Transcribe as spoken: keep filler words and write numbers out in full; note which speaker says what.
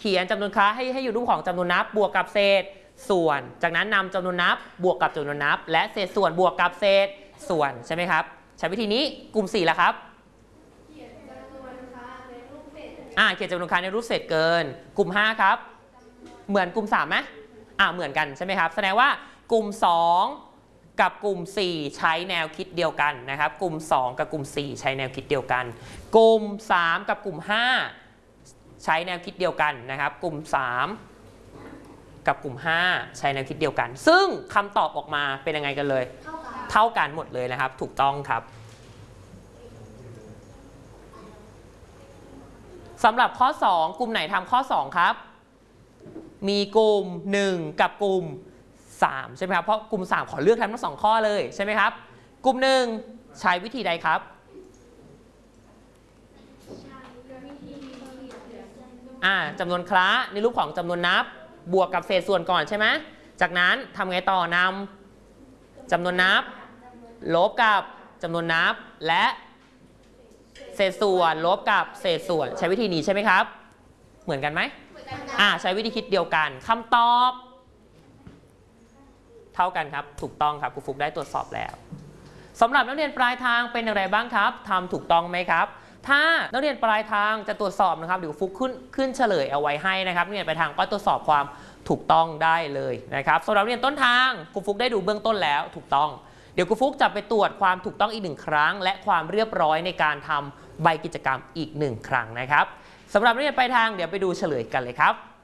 Speaker 1: ขียนจำนวนคละให้ให้อยู่รูปของจำนวนนับบวกกับเศษส่วนจากนั้นนำจำนวนนับบวกกับจำนวนนับและเศษส่วนบวกกับเศษส่วนใช่ไหมครับใช้วิธีนี้กลุ่มสี่ละครับเขียนจำนวนคละในรูปเศษอ่าเขียนจำนวนคละในรูปเศษเกินกลุ่มห้าครับเหมือนกลุ่มสามไหมอ่าเหมือนกันใช่ไหมครับแสดงว่ากลุ่มสองกับกลุ่มสี่ใช้แนวคิดเดียวกันนะครับกลุ่มสองกับกลุ่มสี่ใช้แนวคิดเดียวกันกลุ่มสามกับกลุ่มห้าใช้แนวคิดเดียวกันนะครับกลุ่มสามกับกลุ่มห้าใช้แนวคิดเดียวกันซึ่งคำตอบออกมาเป็นยังไงกันเลยเท่ากันเท่ากันหมดเลยนะครับถูกต้องครับสำหรับข้อสองกลุ่มไหนทำข้อสองครับมีกลุ่มหนึ่งกับกลุ่มสามใช่ไหมครับเพราะกลุ่มสามขอเลือกทำทั้งสองข้อเลยใช่ไหมครับกลุ่มหนึ่งใช้วิธีใดครับอ่าจำนวนคละในรูปของจำนวนนับบวกกับเศษส่วนก่อนใช่ไหมจากนั้นทำไงต่อนำจำนวนนับลบกับจำนวนนับและเศษส่วนลบกับเศษส่วนใช้วิธีนี้ใช่ไหมครับเหมือนกันไหมอ่าใช้วิธีคิดเดียวกันคำตอบเท่ากันครับถูกต้องครับครูฟุกได้ตรวจสอบแล้วสำหรับนักเรียนปลายทางเป็นอย่างไรบ้างครับทำถูกต้องไหมครับถ้านักเรียนปลายทางจะตรวจสอบนะครับเดี๋ยวฟุกขึ้นขึ้นเฉลยเอาไว้ให้นะครับนักเรียนปลายทางก็ตรวจสอบความถูกต้องได้เลยนะครับสำหรับนักเรียนต้นทางครูฟุกได้ดูเบื้องต้นแล้วถูกต้องเดี๋ยวครูฟุกจะไปตรวจความถูกต้องอีกหนึ่งครั้งและความเรียบร้อยในการทำใบกิจกรรมอีกหนึ่งครั้งนะครับสำหรับนักเรียนปลายทางเดี๋ยวไปดูเฉลยกันเลยครับ